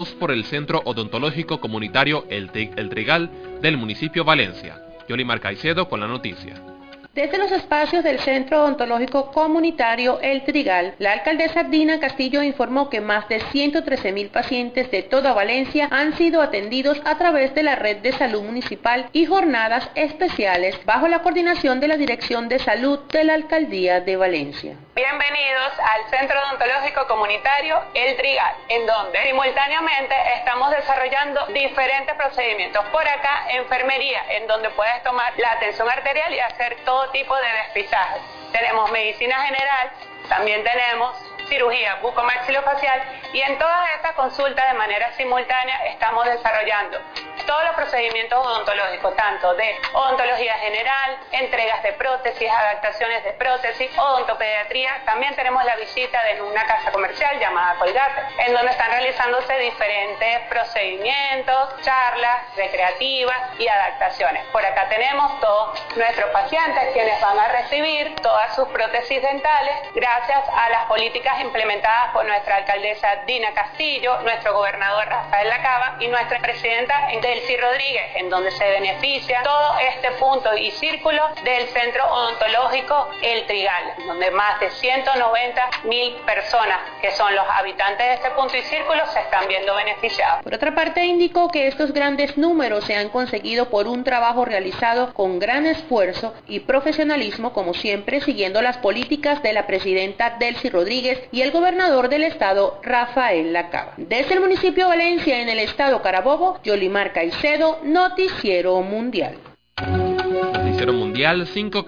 por el Centro Odontológico Comunitario El Trigal del municipio Valencia. Yolimar Caicedo con la noticia. Desde los espacios del Centro Odontológico Comunitario El Trigal, la alcaldesa Dina Castillo informó que más de 113.000 pacientes de toda Valencia han sido atendidos a través de la red de salud municipal y jornadas especiales bajo la coordinación de la Dirección de Salud de la Alcaldía de Valencia. Bienvenidos al Centro Odontológico Comunitario El Trigal, en donde simultáneamente estamos desarrollando diferentes procedimientos. Por acá, enfermería, en donde puedes tomar la tensión arterial y hacer todo tipo de despistaje. Tenemos medicina general, también tenemos cirugía bucomaxilofacial y en todas estas consultas de manera simultánea estamos desarrollando todos los procedimientos odontológicos, tanto de odontología general, entregas de prótesis, adaptaciones de prótesis, odontopediatría. También tenemos la visita de una casa comercial llamada Colgate, en donde están realizándose diferentes procedimientos, charlas recreativas y adaptaciones. Por acá tenemos todos nuestros pacientes quienes van a recibir todas sus prótesis dentales gracias a las políticas implementadas por nuestra alcaldesa Dina Castillo, nuestro gobernador Rafael Lacaba y nuestra presidenta Delcy Rodríguez, en donde se beneficia todo este punto y círculo del Centro Odontológico El Trigal, donde más de 190.000 personas que son los habitantes de este punto y círculo se están viendo beneficiados. Por otra parte, indicó que estos grandes números se han conseguido por un trabajo realizado con gran esfuerzo y profesionalismo, como siempre, siguiendo las políticas de la presidenta Delcy Rodríguez y el gobernador del estado, Rafael Lacaba. Desde el municipio de Valencia, en el estado Carabobo, Yolimar Caicedo, Noticiero Mundial. Noticiero Mundial,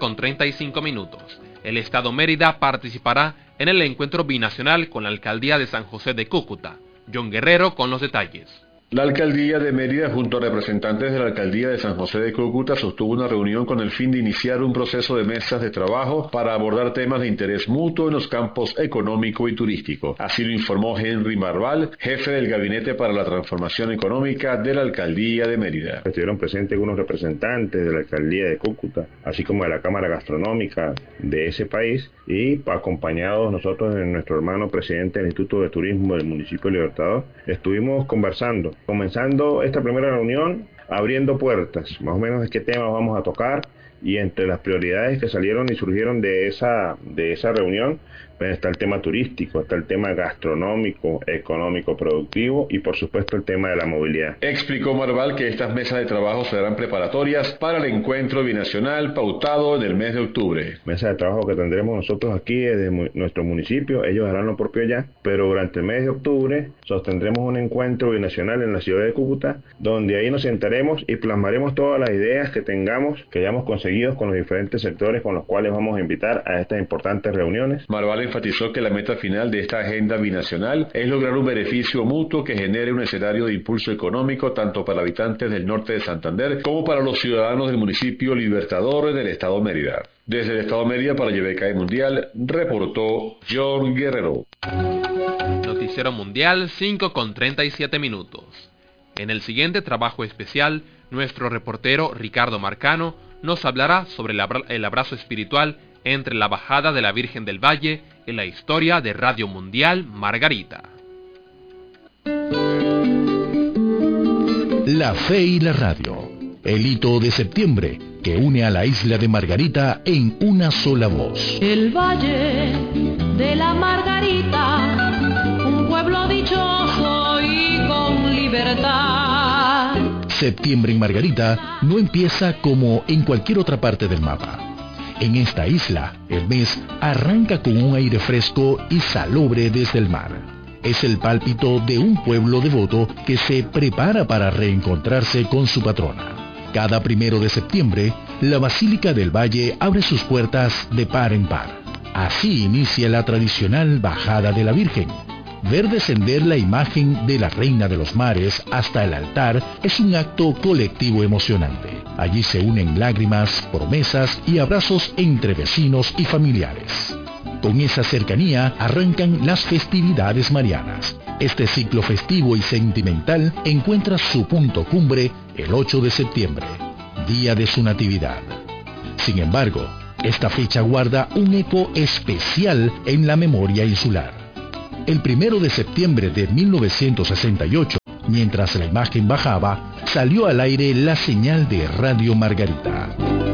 5:35. El estado Mérida participará en el encuentro binacional con la alcaldía de San José de Cúcuta. John Guerrero con los detalles. La alcaldía de Mérida, junto a representantes de la alcaldía de San José de Cúcuta, sostuvo una reunión con el fin de iniciar un proceso de mesas de trabajo para abordar temas de interés mutuo en los campos económico y turístico. Así lo informó Henry Marval, jefe del Gabinete para la Transformación Económica de la alcaldía de Mérida. Estuvieron presentes algunos representantes de la alcaldía de Cúcuta, así como de la Cámara Gastronómica de ese país, y acompañados nosotros de nuestro hermano presidente del Instituto de Turismo del municipio de Libertador, estuvimos conversando. Comenzando esta primera reunión, abriendo puertas, más o menos de qué temas vamos a tocar, y entre las prioridades que salieron y surgieron de esa reunión, pues está el tema turístico, está el tema gastronómico, económico, productivo y por supuesto el tema de la movilidad. Explicó Marval que estas mesas de trabajo serán preparatorias para el encuentro binacional pautado en el mes de octubre. Mesa de trabajo que tendremos nosotros aquí desde nuestro municipio, ellos harán lo propio allá, pero durante el mes de octubre sostendremos un encuentro binacional en la ciudad de Cúcuta, donde ahí nos sentaremos y plasmaremos todas las ideas que tengamos, que hayamos conseguido con los diferentes sectores con los cuales vamos a invitar a estas importantes reuniones. Marval enfatizó que la meta final de esta agenda binacional es lograr un beneficio mutuo que genere un escenario de impulso económico tanto para habitantes del norte de Santander como para los ciudadanos del municipio Libertador del estado Mérida. Desde el estado Mérida para YBK Mundial, reportó John Guerrero. Noticiero Mundial, 5:37. En el siguiente trabajo especial, nuestro reportero Ricardo Marcano nos hablará sobre el abrazo espiritual entre la bajada de la Virgen del Valle y la historia de Radio Mundial Margarita. La fe y la radio, el hito de septiembre que une a la isla de Margarita en una sola voz. El Valle de la Margarita, un pueblo dichoso y con libertad. Septiembre en Margarita no empieza como en cualquier otra parte del mapa. En esta isla, el mes arranca con un aire fresco y salobre desde el mar. Es el pálpito de un pueblo devoto que se prepara para reencontrarse con su patrona. Cada 1 de septiembre, la Basílica del Valle abre sus puertas de par en par. Así inicia la tradicional bajada de la Virgen. Ver descender la imagen de la Reina de los Mares hasta el altar es un acto colectivo emocionante. Allí se unen lágrimas, promesas y abrazos entre vecinos y familiares. Con esa cercanía arrancan las festividades marianas. Este ciclo festivo y sentimental encuentra su punto cumbre el 8 de septiembre, día de su natividad. Sin embargo, esta fecha guarda un eco especial en la memoria insular. El 1 de septiembre de 1968, Mientras la imagen bajaba, salió al aire la señal de Radio Margarita.